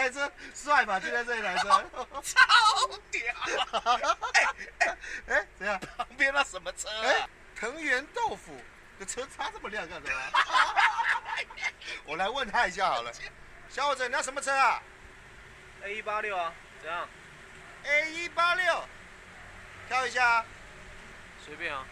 台车帅吧？就在这一台车， 超屌！ 哎，怎样？ 旁边那什么车啊？ 哎，藤原豆腐的车擦这么亮干什么？我来问他一下好了。小伙子，你要什么车啊 A186啊，怎样？ ？A186，挑一下啊。 随便啊。